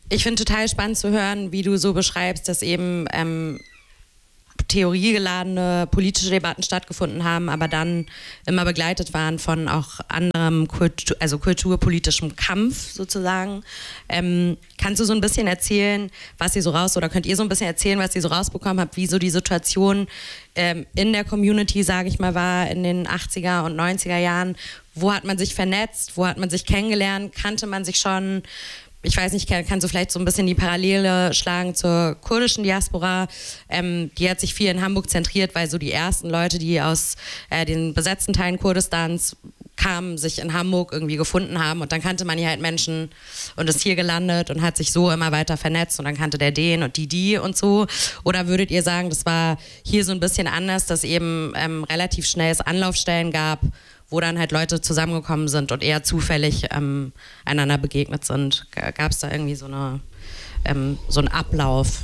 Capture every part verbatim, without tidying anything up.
ich finde total spannend zu hören, wie du so beschreibst, dass eben ähm, theoriegeladene politische Debatten stattgefunden haben, aber dann immer begleitet waren von auch anderem Kultur, also kulturpolitischem Kampf sozusagen. Ähm, kannst du so ein bisschen erzählen, was ihr so raus, oder könnt ihr so ein bisschen erzählen, was ihr so rausbekommen habt, wie so die Situation ähm, in der Community, sage ich mal, war in den achtziger und neunziger Jahren? Wo hat man sich vernetzt? Wo hat man sich kennengelernt? Kannte man sich schon? Ich weiß nicht, kann, kannst du vielleicht so ein bisschen die Parallele schlagen zur kurdischen Diaspora? Ähm, die hat sich viel in Hamburg zentriert, weil so die ersten Leute, die aus äh, den besetzten Teilen Kurdistans kamen, sich in Hamburg irgendwie gefunden haben, und dann kannte man hier halt Menschen und ist hier gelandet und hat sich so immer weiter vernetzt, und dann kannte der den und die die und so. Oder würdet ihr sagen, das war hier so ein bisschen anders, dass eben ähm, relativ schnell es Anlaufstellen gab, wo dann halt Leute zusammengekommen sind und eher zufällig ähm, einander begegnet sind? Gab es da irgendwie so, eine, ähm, so einen Ablauf?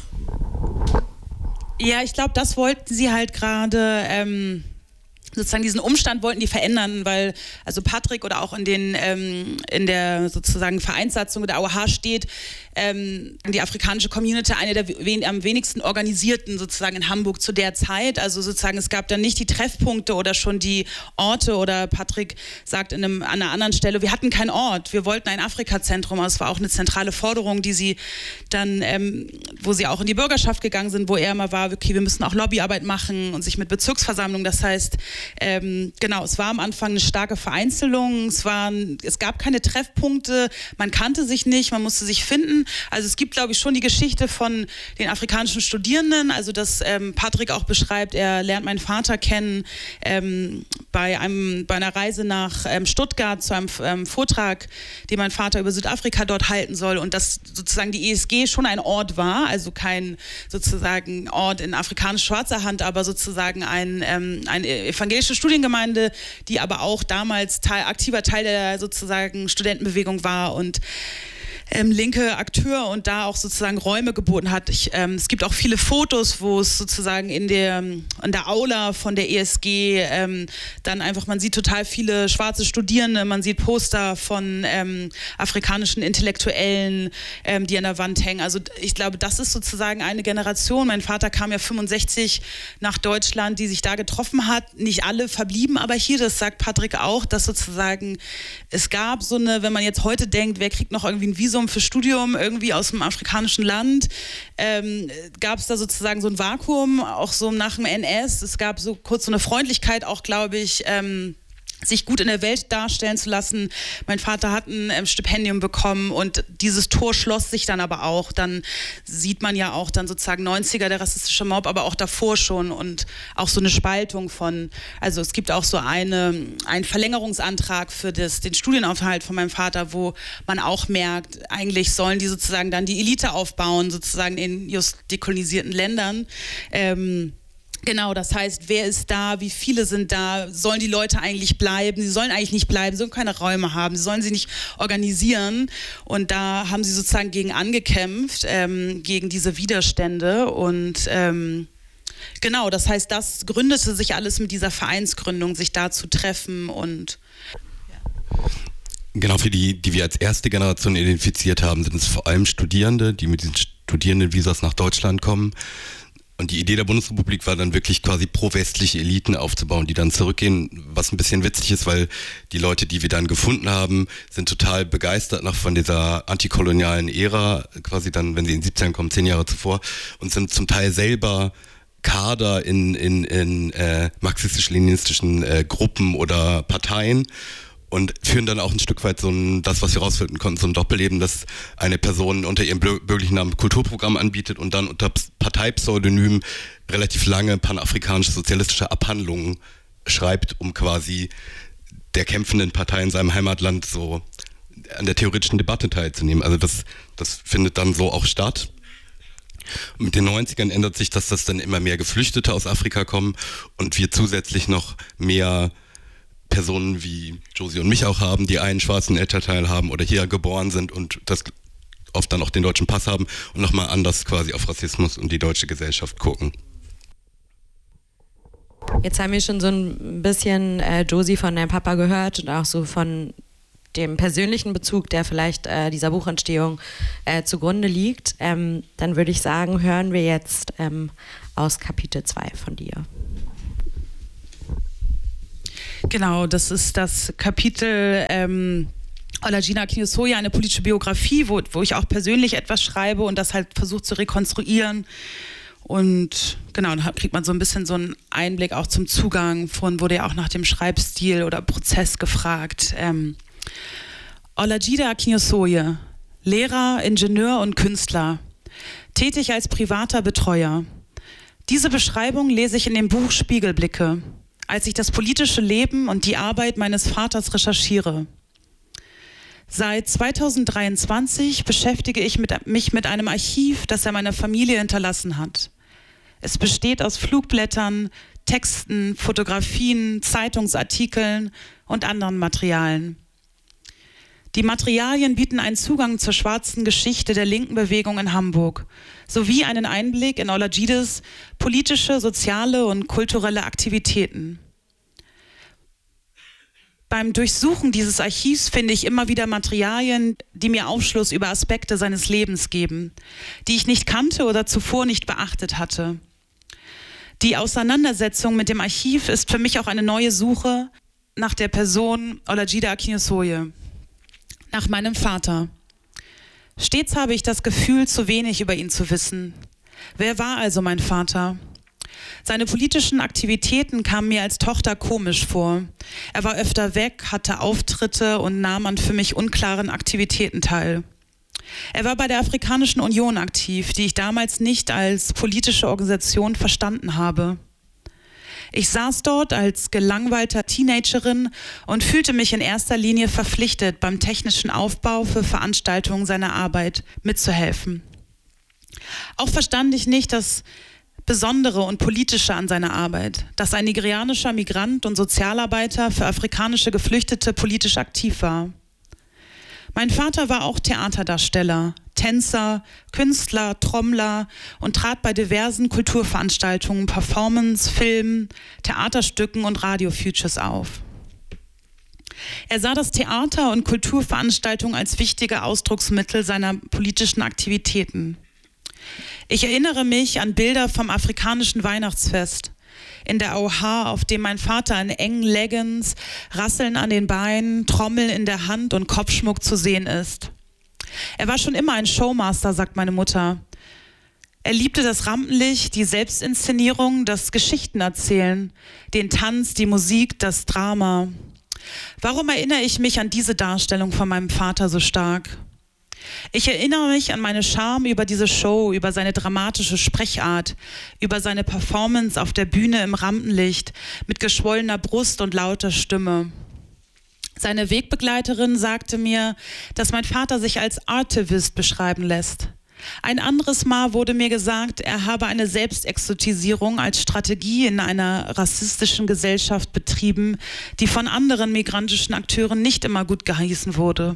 Ja, ich glaube, das wollten sie halt gerade... Ähm sozusagen diesen Umstand wollten die verändern, weil also Patrick oder auch in den ähm, in der sozusagen Vereinssatzung der A O H steht, ähm, die afrikanische Community eine der wen, am wenigsten organisierten sozusagen in Hamburg zu der Zeit. Also sozusagen es gab dann nicht die Treffpunkte oder schon die Orte, oder Patrick sagt in einem, an einer anderen Stelle, wir hatten keinen Ort, wir wollten ein Afrika-Zentrum. Das war auch eine zentrale Forderung, die sie dann, ähm, wo sie auch in die Bürgerschaft gegangen sind, wo er immer war, okay, wir müssen auch Lobbyarbeit machen und sich mit Bezirksversammlungen, das heißt, Ähm, genau, es war am Anfang eine starke Vereinzelung, es, waren, es gab keine Treffpunkte, man kannte sich nicht, man musste sich finden. Also es gibt, glaube ich, schon die Geschichte von den afrikanischen Studierenden, also dass ähm, Patrick auch beschreibt, er lernt meinen Vater kennen ähm, bei, einem, bei einer Reise nach ähm, Stuttgart zu einem ähm, Vortrag, den mein Vater über Südafrika dort halten soll, und dass sozusagen die E S G schon ein Ort war, also kein sozusagen Ort in afrikanisch-schwarzer Hand, aber sozusagen ein, ähm, ein evangelische Studiengemeinde, die aber auch damals Teil, aktiver Teil der sozusagen Studentenbewegung war und ähm, linke Akteur und da auch sozusagen Räume geboten hat. Ich, ähm, es gibt auch viele Fotos, wo es sozusagen in der, in der Aula von der E S G ähm, dann einfach, man sieht total viele schwarze Studierende, man sieht Poster von ähm, afrikanischen Intellektuellen, ähm, die an der Wand hängen. Also ich glaube, das ist sozusagen eine Generation. Mein Vater kam ja fünfundsechzig nach Deutschland, die sich da getroffen hat. Nicht alle verblieben aber hier, das sagt Patrick auch, dass sozusagen es gab so eine, wenn man jetzt heute denkt, wer kriegt noch irgendwie ein Visum für Studium irgendwie aus dem afrikanischen Land, ähm, gab es da sozusagen so ein Vakuum, auch so nach dem N S. Es gab so kurz so eine Freundlichkeit auch, glaube ich, ähm, sich gut in der Welt darstellen zu lassen. Mein Vater hat ein ähm, Stipendium bekommen und dieses Tor schloss sich dann aber auch. Dann sieht man ja auch dann sozusagen neunziger, der rassistische Mob, aber auch davor schon und auch so eine Spaltung von, also es gibt auch so eine, einen Verlängerungsantrag für das, den Studienaufenthalt von meinem Vater, wo man auch merkt, eigentlich sollen die sozusagen dann die Elite aufbauen, sozusagen in just dekolonisierten Ländern. Ähm, Genau, das heißt, wer ist da, wie viele sind da, sollen die Leute eigentlich bleiben, sie sollen eigentlich nicht bleiben, sie sollen keine Räume haben, sie sollen sie nicht organisieren, und da haben sie sozusagen gegen angekämpft, ähm, gegen diese Widerstände, und ähm, genau, das heißt, das gründete sich alles mit dieser Vereinsgründung, sich da zu treffen und ja. Genau, für die, die wir als erste Generation identifiziert haben, sind es vor allem Studierende, die mit diesen Studierendenvisas nach Deutschland kommen. Und die Idee der Bundesrepublik war dann wirklich quasi pro-westliche Eliten aufzubauen, die dann zurückgehen, was ein bisschen witzig ist, weil die Leute, die wir dann gefunden haben, sind total begeistert noch von dieser antikolonialen Ära, quasi dann, wenn sie in den siebzigern kommen, zehn Jahre zuvor, und sind zum Teil selber Kader in, in, in äh, marxistisch-leninistischen äh, Gruppen oder Parteien. Und führen dann auch ein Stück weit so ein, das, was wir rausfinden konnten, so ein Doppelleben, dass eine Person unter ihrem bürgerlichen Namen Kulturprogramm anbietet und dann unter Parteipseudonym relativ lange panafrikanische sozialistische Abhandlungen schreibt, um quasi der kämpfenden Partei in seinem Heimatland so an der theoretischen Debatte teilzunehmen. Also das, das findet dann so auch statt. Und mit den neunzigern ändert sich das, dass dann immer mehr Geflüchtete aus Afrika kommen und wir zusätzlich noch mehr Personen wie Josie und mich auch haben, die einen schwarzen Elternteil haben oder hier geboren sind und das oft dann auch den deutschen Pass haben und nochmal anders quasi auf Rassismus und die deutsche Gesellschaft gucken. Jetzt haben wir schon so ein bisschen äh, Josie von deinem Papa gehört und auch so von dem persönlichen Bezug, der vielleicht äh, dieser Buchentstehung äh, zugrunde liegt, ähm, dann würde ich sagen, hören wir jetzt ähm, aus Kapitel zwei von dir. Genau, das ist das Kapitel ähm, Olajide Akinnuoye, eine politische Biografie, wo, wo ich auch persönlich etwas schreibe und das halt versucht zu rekonstruieren. Und genau, dann kriegt man so ein bisschen so einen Einblick auch zum Zugang. Vorhin wurde ja auch nach dem Schreibstil oder Prozess gefragt. Ähm, Olajide Akinnuoye, Lehrer, Ingenieur und Künstler, tätig als privater Betreuer. Diese Beschreibung lese ich in dem Buch Spiegelblicke, als ich das politische Leben und die Arbeit meines Vaters recherchiere. Seit zweitausenddreiundzwanzig beschäftige ich mit, mich mit einem Archiv, das er meiner Familie hinterlassen hat. Es besteht aus Flugblättern, Texten, Fotografien, Zeitungsartikeln und anderen Materialien. Die Materialien bieten einen Zugang zur schwarzen Geschichte der linken Bewegung in Hamburg sowie einen Einblick in Olajides politische, soziale und kulturelle Aktivitäten. Beim Durchsuchen dieses Archivs finde ich immer wieder Materialien, die mir Aufschluss über Aspekte seines Lebens geben, die ich nicht kannte oder zuvor nicht beachtet hatte. Die Auseinandersetzung mit dem Archiv ist für mich auch eine neue Suche nach der Person Olajide Akinnuoye, nach meinem Vater. Stets habe ich das Gefühl, zu wenig über ihn zu wissen. Wer war also mein Vater? Seine politischen Aktivitäten kamen mir als Tochter komisch vor. Er war öfter weg, hatte Auftritte und nahm an für mich unklaren Aktivitäten teil. Er war bei der Afrikanischen Union aktiv, die ich damals nicht als politische Organisation verstanden habe. Ich saß dort als gelangweilter Teenagerin und fühlte mich in erster Linie verpflichtet, beim technischen Aufbau für Veranstaltungen seiner Arbeit mitzuhelfen. Auch verstand ich nicht das Besondere und Politische an seiner Arbeit, dass ein nigerianischer Migrant und Sozialarbeiter für afrikanische Geflüchtete politisch aktiv war. Mein Vater war auch Theaterdarsteller, Tänzer, Künstler, Trommler und trat bei diversen Kulturveranstaltungen, Performance, Filmen, Theaterstücken und Radio-Features auf. Er sah das Theater und Kulturveranstaltungen als wichtige Ausdrucksmittel seiner politischen Aktivitäten. Ich erinnere mich an Bilder vom afrikanischen Weihnachtsfest in der O H, auf dem mein Vater in engen Leggings, Rasseln an den Beinen, Trommeln in der Hand und Kopfschmuck zu sehen ist. Er war schon immer ein Showmaster, sagt meine Mutter. Er liebte das Rampenlicht, die Selbstinszenierung, das Geschichtenerzählen, den Tanz, die Musik, das Drama. Warum erinnere ich mich an diese Darstellung von meinem Vater so stark? Ich erinnere mich an meine Scham über diese Show, über seine dramatische Sprechart, über seine Performance auf der Bühne im Rampenlicht mit geschwollener Brust und lauter Stimme. Seine Wegbegleiterin sagte mir, dass mein Vater sich als Artivist beschreiben lässt. Ein anderes Mal wurde mir gesagt, er habe eine Selbstexotisierung als Strategie in einer rassistischen Gesellschaft betrieben, die von anderen migrantischen Akteuren nicht immer gut geheißen wurde.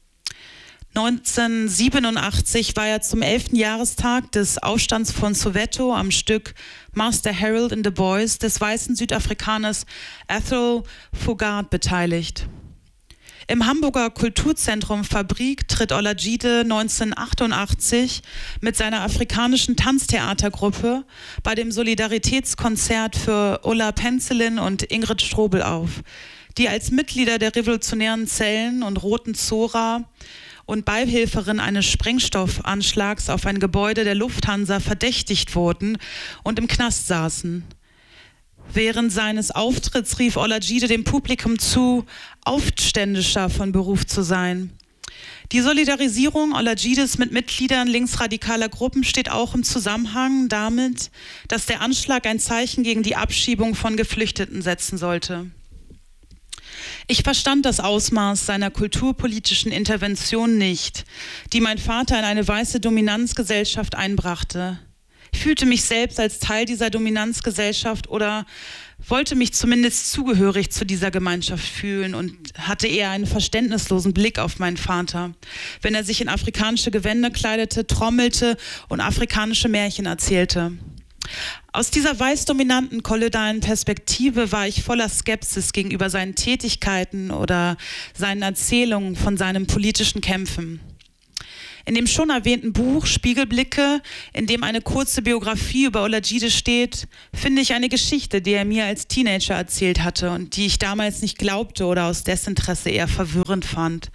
neunzehnhundertsiebenundachtzig war er zum elften Jahrestag des Aufstands von Soweto am Stück Master Harold and the Boys des weißen Südafrikaners Athol Fugard beteiligt. Im Hamburger Kulturzentrum Fabrik tritt Olajide neunzehnhundertachtundachtzig mit seiner afrikanischen Tanztheatergruppe bei dem Solidaritätskonzert für Ulla Pencilin und Ingrid Strobel auf, die als Mitglieder der revolutionären Zellen und Roten Zora und Beihilferin eines Sprengstoffanschlags auf ein Gebäude der Lufthansa verdächtigt wurden und im Knast saßen. Während seines Auftritts rief Olajide dem Publikum zu, Aufständischer von Beruf zu sein. Die Solidarisierung Olajides mit Mitgliedern linksradikaler Gruppen steht auch im Zusammenhang damit, dass der Anschlag ein Zeichen gegen die Abschiebung von Geflüchteten setzen sollte. Ich verstand das Ausmaß seiner kulturpolitischen Intervention nicht, die mein Vater in eine weiße Dominanzgesellschaft einbrachte. Ich fühlte mich selbst als Teil dieser Dominanzgesellschaft oder wollte mich zumindest zugehörig zu dieser Gemeinschaft fühlen und hatte eher einen verständnislosen Blick auf meinen Vater, wenn er sich in afrikanische Gewänder kleidete, trommelte und afrikanische Märchen erzählte. Aus dieser weiß-dominanten kolonialen Perspektive war ich voller Skepsis gegenüber seinen Tätigkeiten oder seinen Erzählungen von seinen politischen Kämpfen. In dem schon erwähnten Buch Spiegelblicke, in dem eine kurze Biografie über Olajide steht, finde ich eine Geschichte, die er mir als Teenager erzählt hatte und die ich damals nicht glaubte oder aus Desinteresse eher verwirrend fand.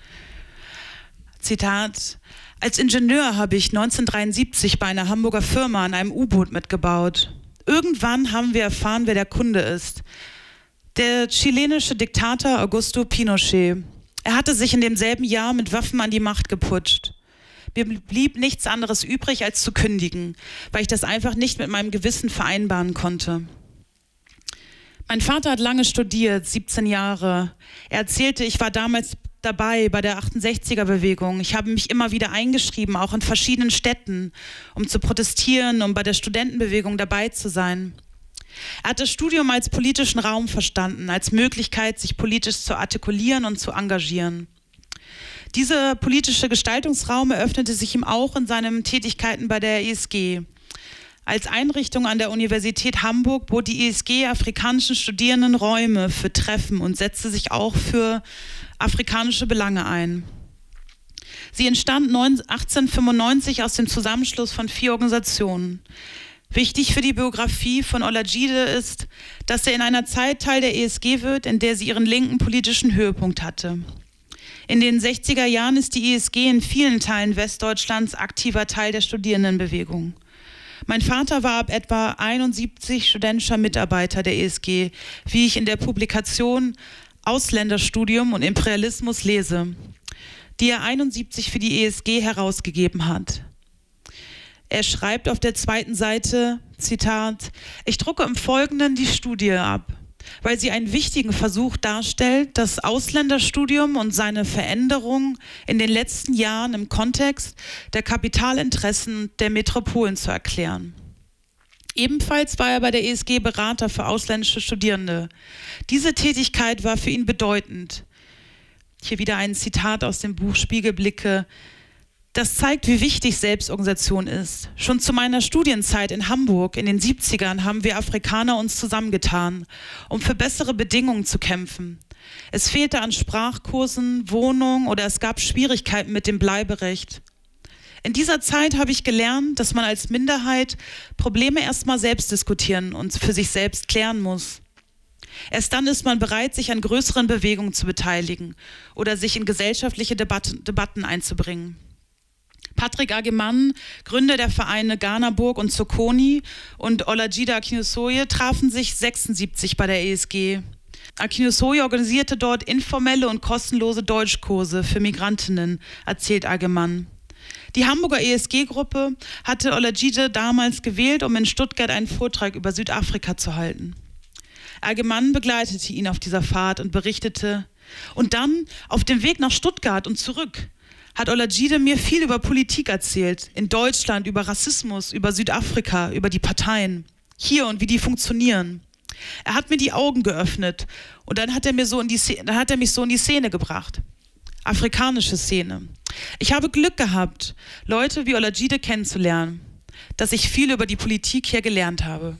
Zitat: Als Ingenieur habe ich neunzehnhundertdreiundsiebzig bei einer Hamburger Firma an einem U-Boot mitgebaut. Irgendwann haben wir erfahren, wer der Kunde ist. Der chilenische Diktator Augusto Pinochet. Er hatte sich in demselben Jahr mit Waffen an die Macht geputscht. Mir blieb nichts anderes übrig, als zu kündigen, weil ich das einfach nicht mit meinem Gewissen vereinbaren konnte. Mein Vater hat lange studiert, siebzehn Jahre. Er erzählte, ich war damals dabei bei der achtundsechziger-Bewegung. Ich habe mich immer wieder eingeschrieben, auch in verschiedenen Städten, um zu protestieren, um bei der Studentenbewegung dabei zu sein. Er hat das Studium als politischen Raum verstanden, als Möglichkeit, sich politisch zu artikulieren und zu engagieren. Dieser politische Gestaltungsraum eröffnete sich ihm auch in seinen Tätigkeiten bei der E S G. Als Einrichtung an der Universität Hamburg bot die E S G afrikanischen Studierenden Räume für Treffen und setzte sich auch für afrikanische Belange ein. Sie entstand achtzehnhundertfünfundneunzig aus dem Zusammenschluss von vier Organisationen. Wichtig für die Biografie von Olajide ist, dass er in einer Zeit Teil der E S G wird, in der sie ihren linken politischen Höhepunkt hatte. In den sechziger Jahren ist die E S G in vielen Teilen Westdeutschlands aktiver Teil der Studierendenbewegung. Mein Vater war ab etwa einundsiebzig studentischer Mitarbeiter der E S G, wie ich in der Publikation Ausländerstudium und Imperialismus lese, die er einundsiebzig für die E S G herausgegeben hat. Er schreibt auf der zweiten Seite, Zitat: Ich drucke im Folgenden die Studie ab, weil sie einen wichtigen Versuch darstellt, das Ausländerstudium und seine Veränderung in den letzten Jahren im Kontext der Kapitalinteressen der Metropolen zu erklären. Ebenfalls war er bei der E S G Berater für ausländische Studierende. Diese Tätigkeit war für ihn bedeutend. Hier wieder ein Zitat aus dem Buch Spiegelblicke. Das zeigt, wie wichtig Selbstorganisation ist. Schon zu meiner Studienzeit in Hamburg in den siebzigern haben wir Afrikaner uns zusammengetan, um für bessere Bedingungen zu kämpfen. Es fehlte an Sprachkursen, Wohnung oder es gab Schwierigkeiten mit dem Bleiberecht. In dieser Zeit habe ich gelernt, dass man als Minderheit Probleme erstmal selbst diskutieren und für sich selbst klären muss. Erst dann ist man bereit, sich an größeren Bewegungen zu beteiligen oder sich in gesellschaftliche Debatten, Debatten einzubringen. Patrick Agyemang, Gründer der Vereine Ghanaburg und Sokoni, und Olajide Akinnuoye trafen sich sechsundsiebzig bei der E S G. Akinnuoye organisierte dort informelle und kostenlose Deutschkurse für Migrantinnen, erzählt Agyemang. Die Hamburger E S G-Gruppe hatte Olajide damals gewählt, um in Stuttgart einen Vortrag über Südafrika zu halten. Agyemang begleitete ihn auf dieser Fahrt und berichtete: Und dann, auf dem Weg nach Stuttgart und zurück, hat Olajide mir viel über Politik erzählt, in Deutschland, über Rassismus, über Südafrika, über die Parteien, hier und wie die funktionieren. Er hat mir die Augen geöffnet und dann hat er, mir so in die Szene, dann hat er mich so in die Szene gebracht. Afrikanische Szene. Ich habe Glück gehabt, Leute wie Olajide kennenzulernen, dass ich viel über die Politik hier gelernt habe.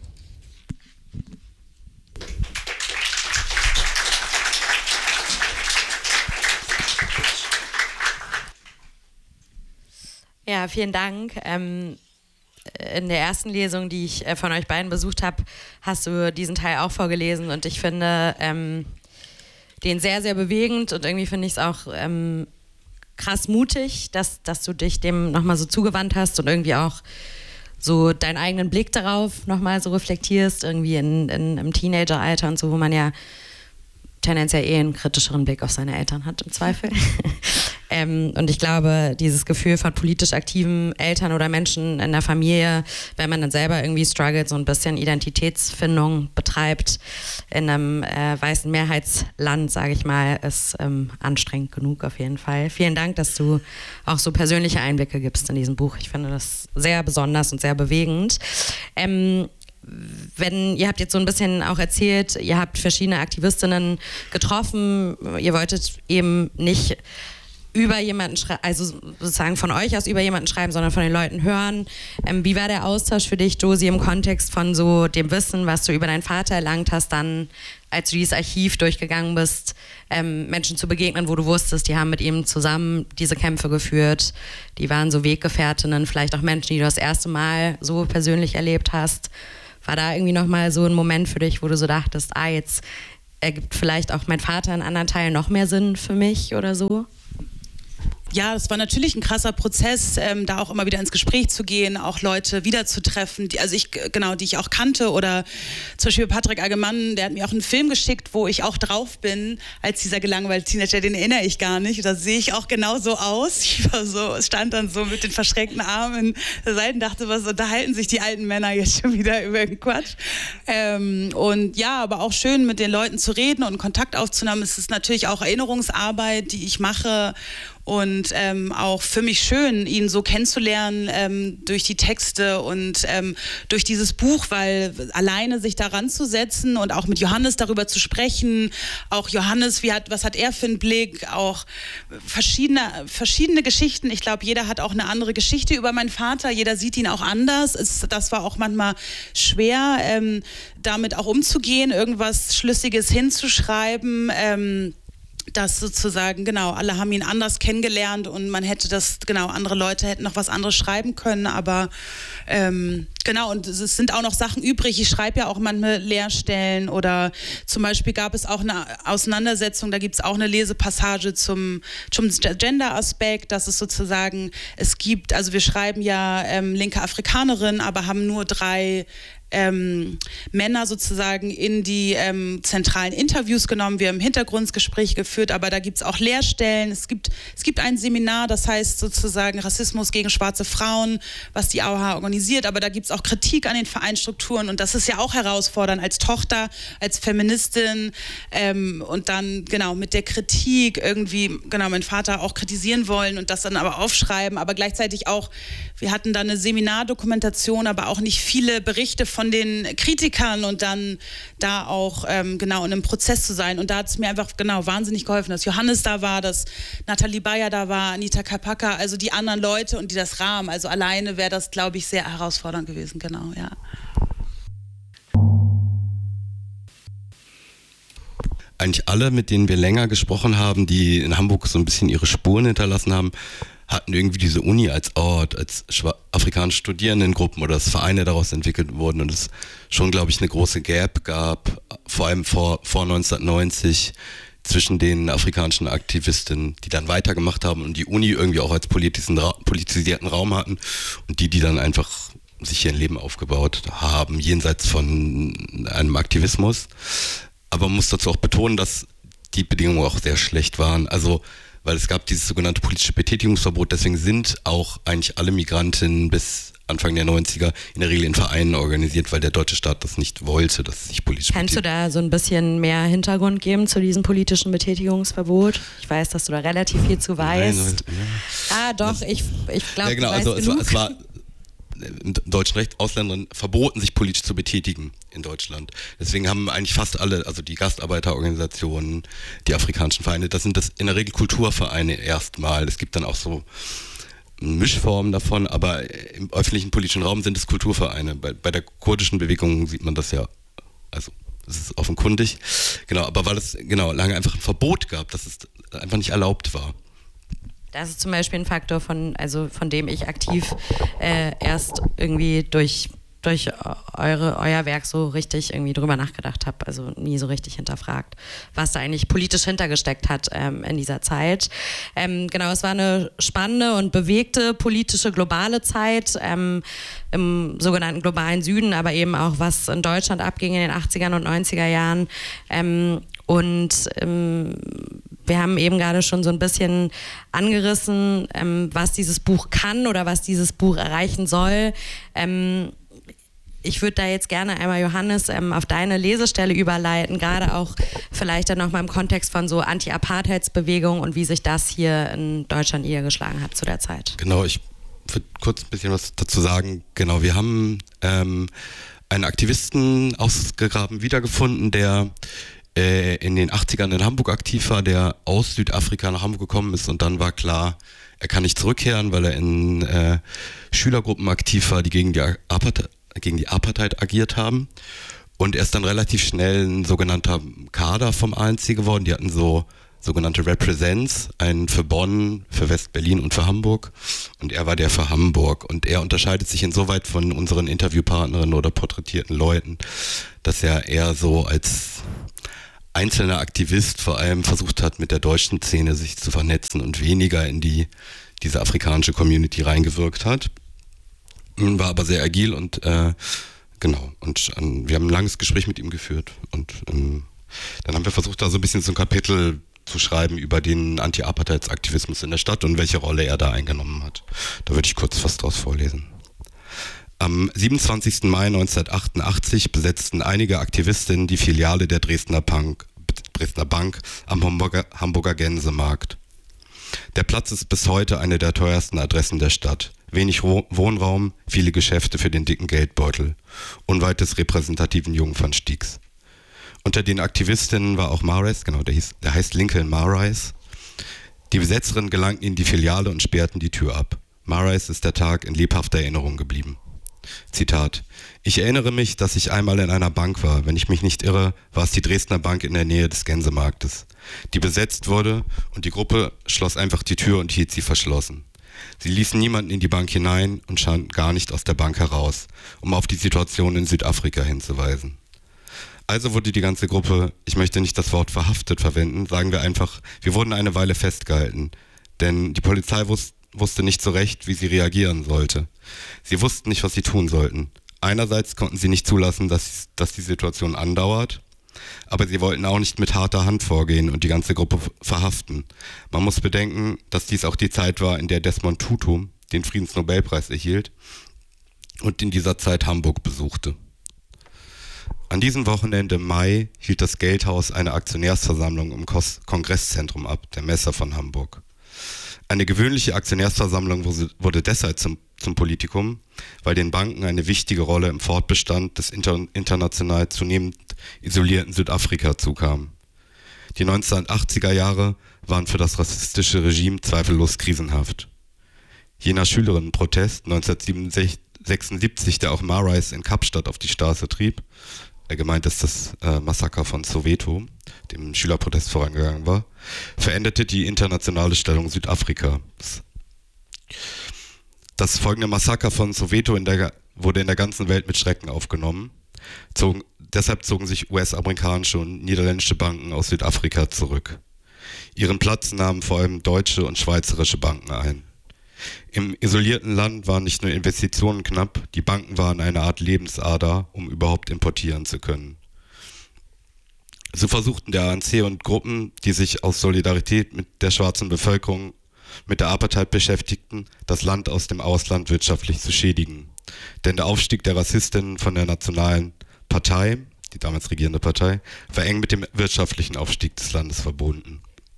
Ja, vielen Dank. Ähm, in der ersten Lesung, die ich äh, von euch beiden besucht habe, hast du diesen Teil auch vorgelesen und ich finde ähm, den sehr, sehr bewegend und irgendwie finde ich es auch ähm, krass mutig, dass, dass du dich dem nochmal so zugewandt hast und irgendwie auch so deinen eigenen Blick darauf nochmal so reflektierst, irgendwie in, in, im Teenageralter und so, wo man ja tendenziell eh einen kritischeren Blick auf seine Eltern hat, im Zweifel. ähm, und ich glaube, dieses Gefühl von politisch aktiven Eltern oder Menschen in der Familie, wenn man dann selber irgendwie struggelt, so ein bisschen Identitätsfindung betreibt in einem äh, weißen Mehrheitsland, sage ich mal, ist ähm, anstrengend genug auf jeden Fall. Vielen Dank, dass du auch so persönliche Einblicke gibst in diesem Buch. Ich finde das sehr besonders und sehr bewegend. Ähm, Wenn, ihr habt jetzt so ein bisschen auch erzählt, ihr habt verschiedene Aktivistinnen getroffen, ihr wolltet eben nicht über jemanden schreiben, also sozusagen von euch aus über jemanden schreiben, sondern von den Leuten hören. Ähm, wie war der Austausch für dich, Josie, im Kontext von so dem Wissen, was du über deinen Vater erlangt hast, dann, als du dieses Archiv durchgegangen bist, ähm, Menschen zu begegnen, wo du wusstest, die haben mit ihm zusammen diese Kämpfe geführt, die waren so Weggefährtinnen, vielleicht auch Menschen, die du das erste Mal so persönlich erlebt hast. War da irgendwie nochmal so ein Moment für dich, wo du so dachtest, ah, jetzt ergibt vielleicht auch mein Vater in anderen Teilen noch mehr Sinn für mich oder so? Ja, das war natürlich ein krasser Prozess, ähm, da auch immer wieder ins Gespräch zu gehen, auch Leute wiederzutreffen, die, also ich, genau, die ich auch kannte, oder zum Beispiel Patrick Algemann, der hat mir auch einen Film geschickt, wo ich auch drauf bin, als dieser gelangweilte Teenager, den erinnere ich gar nicht, da sehe ich auch genauso aus, ich war so, stand dann so mit den verschränkten Armen der Seite, dachte, was unterhalten sich die alten Männer jetzt schon wieder über den Quatsch, ähm, und ja, aber auch schön mit den Leuten zu reden und Kontakt aufzunehmen, es ist natürlich auch Erinnerungsarbeit, die ich mache. Und ähm, auch für mich schön, ihn so kennenzulernen ähm, durch die Texte und ähm, durch dieses Buch, weil alleine sich daran zu setzen und auch mit Johannes darüber zu sprechen, auch Johannes, wie hat, was hat er für einen Blick, auch verschiedene, verschiedene Geschichten. Ich glaube, jeder hat auch eine andere Geschichte über meinen Vater, jeder sieht ihn auch anders. Es, das war auch manchmal schwer, ähm, damit auch umzugehen, irgendwas Schlüssiges hinzuschreiben. Ähm, dass sozusagen, genau, alle haben ihn anders kennengelernt und man hätte das, genau, andere Leute hätten noch was anderes schreiben können, aber ähm, genau, und es sind auch noch Sachen übrig. Ich schreibe ja auch manchmal Leerstellen oder zum Beispiel gab es auch eine Auseinandersetzung, da gibt es auch eine Lesepassage zum, zum Gender-Aspekt, dass es sozusagen, es gibt, also wir schreiben ja ähm, linke Afrikanerin, aber haben nur drei Ähm, Männer sozusagen in die ähm, zentralen Interviews genommen. Wir haben Hintergrundgespräche geführt, aber da gibt es auch Lehrstellen. Es gibt, es gibt ein Seminar, das heißt sozusagen Rassismus gegen schwarze Frauen, was die A O H organisiert, aber da gibt es auch Kritik an den Vereinsstrukturen und das ist ja auch herausfordernd als Tochter, als Feministin ähm, und dann genau mit der Kritik irgendwie, genau, meinen Vater auch kritisieren wollen und das dann aber aufschreiben, aber gleichzeitig auch, wir hatten da eine Seminardokumentation, aber auch nicht viele Berichte von den Kritikern und dann da auch ähm, genau in einem Prozess zu sein. Und da hat es mir einfach genau wahnsinnig geholfen, dass Johannes da war, dass Nathalie Bayer da war, Anita Kapaka, also die anderen Leute und die das rahmen. Also alleine wäre das, glaube ich, sehr herausfordernd gewesen, genau, ja. Eigentlich alle, mit denen wir länger gesprochen haben, die in Hamburg so ein bisschen ihre Spuren hinterlassen haben, hatten irgendwie diese Uni als Ort, als afrikanische Studierendengruppen oder dass Vereine daraus entwickelt wurden und es schon, glaube ich, eine große Gap gab, vor allem vor, vor neunzehnhundertneunzig, zwischen den afrikanischen Aktivistinnen, die dann weitergemacht haben und die Uni irgendwie auch als politischen, politisierten Raum hatten und die, die dann einfach sich ihr Leben aufgebaut haben, jenseits von einem Aktivismus. Aber man muss dazu auch betonen, dass die Bedingungen auch sehr schlecht waren. Also weil es gab dieses sogenannte politische Betätigungsverbot, deswegen sind auch eigentlich alle Migrantinnen bis Anfang der neunziger in der Regel in Vereinen organisiert, weil der deutsche Staat das nicht wollte, dass es sich politisch Kannst betätigt. Du da so ein bisschen mehr Hintergrund geben zu diesem politischen Betätigungsverbot? Ich weiß, dass du da relativ viel zu weißt. Nein, ja. Ah, doch, das, ich, ich glaube, ja, genau, du weißt also genug. Es war, es war im deutschen Recht Ausländern verboten, sich politisch zu betätigen in Deutschland. Deswegen haben eigentlich fast alle, also die Gastarbeiterorganisationen, die afrikanischen Vereine, das sind das in der Regel Kulturvereine erstmal. Es gibt dann auch so Mischformen davon, aber im öffentlichen politischen Raum sind es Kulturvereine. Bei, bei der kurdischen Bewegung sieht man das ja, also das ist offenkundig. Genau, aber weil es genau lange einfach ein Verbot gab, dass es einfach nicht erlaubt war. Das ist zum Beispiel ein Faktor, von, also von dem ich aktiv äh, erst irgendwie durch, durch eure, euer Werk so richtig irgendwie drüber nachgedacht habe, also nie so richtig hinterfragt, was da eigentlich politisch hintergesteckt hat ähm, in dieser Zeit. Ähm, genau, es war eine spannende und bewegte politische globale Zeit ähm, im sogenannten globalen Süden, aber eben auch was in Deutschland abging in den achtzigern und neunziger Jahren. Ähm, und ähm, wir haben eben gerade schon so ein bisschen angerissen, ähm, was dieses Buch kann oder was dieses Buch erreichen soll. Ähm, ich würde da jetzt gerne einmal, Johannes, ähm, auf deine Lesestelle überleiten, gerade auch vielleicht dann nochmal im Kontext von so Anti-Apartheidsbewegung und wie sich das hier in Deutschland niedergeschlagen hat zu der Zeit. Genau, ich würde kurz ein bisschen was dazu sagen. Genau, wir haben ähm, einen Aktivisten ausgegraben, wiedergefunden, der äh, in den achtzigern in Hamburg aktiv war, der aus Südafrika nach Hamburg gekommen ist und dann war klar, er kann nicht zurückkehren, weil er in äh, Schülergruppen aktiv war, die gegen die, Apartheid, gegen die Apartheid agiert haben. Und er ist dann relativ schnell ein sogenannter Kader vom A N C geworden. Die hatten so sogenannte Represents, einen für Bonn, für West-Berlin und für Hamburg. Und er war der für Hamburg. Und er unterscheidet sich insoweit von unseren Interviewpartnerinnen oder porträtierten Leuten, dass er eher so als einzelner Aktivist vor allem versucht hat, mit der deutschen Szene sich zu vernetzen und weniger in die diese afrikanische Community reingewirkt hat. War aber sehr agil und äh, genau. Und ähm, wir haben ein langes Gespräch mit ihm geführt. Und ähm, dann haben wir versucht, da so ein bisschen so ein Kapitel zu schreiben über den Anti-Apartheids-Aktivismus in der Stadt und welche Rolle er da eingenommen hat. Da würde ich kurz was draus vorlesen. Am siebenundzwanzigsten Mai neunzehnhundertachtundachtzig besetzten einige Aktivistinnen die Filiale der Dresdner Bank, Dresdner Bank am Hamburger, Hamburger Gänsemarkt. Der Platz ist bis heute eine der teuersten Adressen der Stadt. Wenig Wohnraum, viele Geschäfte für den dicken Geldbeutel. Unweit des repräsentativen Jungfernstiegs. Unter den Aktivistinnen war auch Marais, genau, der, hieß, der heißt Lincoln Marais. Die Besetzerinnen gelangten in die Filiale und sperrten die Tür ab. Marais ist der Tag in lebhafter Erinnerung geblieben. Zitat: Ich erinnere mich, dass ich einmal in einer Bank war. Wenn ich mich nicht irre, war es die Dresdner Bank in der Nähe des Gänsemarktes, die besetzt wurde und die Gruppe schloss einfach die Tür und hielt sie verschlossen. Sie ließen niemanden in die Bank hinein und schauten gar nicht aus der Bank heraus, um auf die Situation in Südafrika hinzuweisen. Also wurde die ganze Gruppe, ich möchte nicht das Wort verhaftet verwenden, sagen wir einfach, wir wurden eine Weile festgehalten, denn die Polizei wusste, wusste nicht so recht, wie sie reagieren sollte. Sie wussten nicht, was sie tun sollten. Einerseits konnten sie nicht zulassen, dass, dass die Situation andauert, aber sie wollten auch nicht mit harter Hand vorgehen und die ganze Gruppe verhaften. Man muss bedenken, dass dies auch die Zeit war, in der Desmond Tutu den Friedensnobelpreis erhielt und in dieser Zeit Hamburg besuchte. An diesem Wochenende im Mai hielt das Geldhaus eine Aktionärsversammlung im Kos- Kongresszentrum ab, der Messe von Hamburg. Eine gewöhnliche Aktionärsversammlung wurde deshalb zum, zum Politikum, weil den Banken eine wichtige Rolle im Fortbestand des inter, international zunehmend isolierten Südafrika zukam. Die neunzehnhundertachtziger Jahre waren für das rassistische Regime zweifellos krisenhaft. Jener Schülerinnenprotest neunzehnhundertsechsundsiebzig, der auch Marais in Kapstadt auf die Straße trieb, gemeint ist das äh, Massaker von Soweto, dem Schülerprotest vorangegangen war, veränderte die internationale Stellung Südafrikas. Das folgende Massaker von Soweto in der, wurde in der ganzen Welt mit Schrecken aufgenommen. Zogen, deshalb zogen sich U S-amerikanische und niederländische Banken aus Südafrika zurück. Ihren Platz nahmen vor allem deutsche und schweizerische Banken ein. Im isolierten Land waren nicht nur Investitionen knapp, die Banken waren eine Art Lebensader, um überhaupt importieren zu können. So versuchten der A N C und Gruppen, die sich aus Solidarität mit der schwarzen Bevölkerung mit der Apartheid beschäftigten, das Land aus dem Ausland wirtschaftlich zu schädigen. Denn der Aufstieg der Rassistinnen von der Nationalen Partei, die damals regierende Partei, war eng mit dem wirtschaftlichen Aufstieg des Landes verbunden.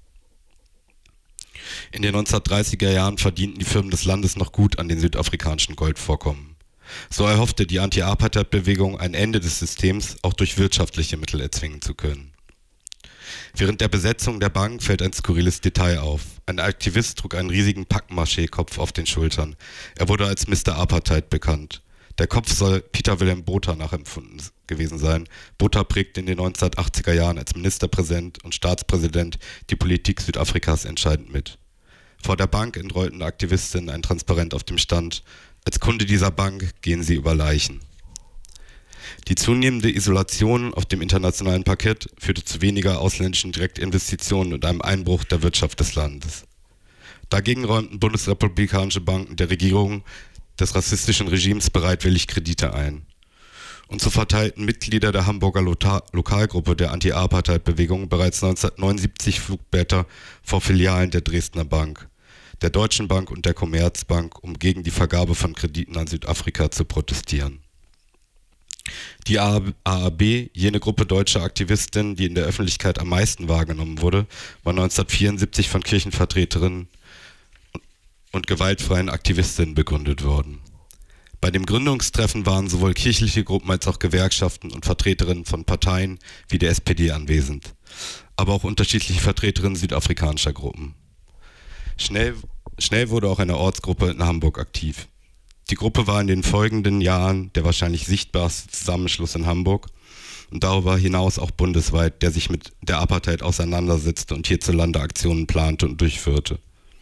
In den neunzehnhundertdreißiger Jahren verdienten die Firmen des Landes noch gut an den südafrikanischen Goldvorkommen. So erhoffte die Anti-Apartheid-Bewegung ein Ende des Systems auch durch wirtschaftliche Mittel erzwingen zu können. Während der Besetzung der Bank fällt ein skurriles Detail auf. Ein Aktivist trug einen riesigen Packmaché-Kopf auf den Schultern. Er wurde als Mister Apartheid bekannt. Der Kopf soll Peter Willem Botha nachempfunden gewesen sein. Botha prägte in den neunzehnhundertachtziger Jahren als Ministerpräsident und Staatspräsident die Politik Südafrikas entscheidend mit. Vor der Bank entrollten Aktivistinnen ein Transparent auf dem Stand: Als Kunde dieser Bank gehen sie über Leichen. Die zunehmende Isolation auf dem internationalen Parkett führte zu weniger ausländischen Direktinvestitionen und einem Einbruch der Wirtschaft des Landes. Dagegen räumten bundesrepublikanische Banken der Regierung des rassistischen Regimes bereitwillig Kredite ein. Und so verteilten Mitglieder der Hamburger Lota- Lokalgruppe der Anti-Apartheid-Bewegung bereits neunzehnhundertneunundsiebzig Flugblätter vor Filialen der Dresdner Bank, der Deutschen Bank und der Commerzbank, um gegen die Vergabe von Krediten an Südafrika zu protestieren. Die A A B, jene Gruppe deutscher Aktivistinnen, die in der Öffentlichkeit am meisten wahrgenommen wurde, war neunzehnhundertvierundsiebzig von Kirchenvertreterinnen und gewaltfreien Aktivistinnen begründet worden. Bei dem Gründungstreffen waren sowohl kirchliche Gruppen als auch Gewerkschaften und Vertreterinnen von Parteien wie der S P D anwesend, aber auch unterschiedliche Vertreterinnen südafrikanischer Gruppen. Schnell, schnell wurde auch eine Ortsgruppe in Hamburg aktiv. Die Gruppe war in den folgenden Jahren der wahrscheinlich sichtbarste Zusammenschluss in Hamburg und darüber hinaus auch bundesweit, der sich mit der Apartheid auseinandersetzte und hierzulande Aktionen plante und durchführte.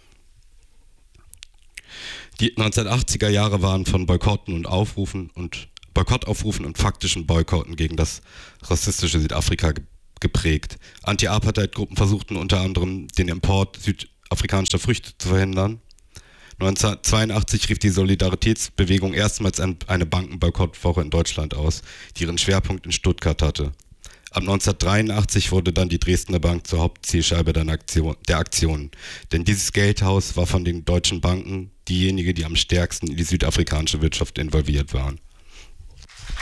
Die neunzehnhundertachtziger Jahre waren von Boykotten und Aufrufen und Boykottaufrufen und faktischen Boykotten gegen das rassistische Südafrika geprägt. Anti-Apartheid-Gruppen versuchten unter anderem den Import südafrikanischer Früchte zu verhindern. neunzehnhundertzweiundachtzig rief die Solidaritätsbewegung erstmals eine Bankenboykottwoche in Deutschland aus, die ihren Schwerpunkt in Stuttgart hatte. Ab neunzehnhundertdreiundachtzig wurde dann die Dresdner Bank zur Hauptzielscheibe der Aktion, der Aktionen. Denn dieses Geldhaus war von den deutschen Banken diejenige, die am stärksten in die südafrikanische Wirtschaft involviert waren.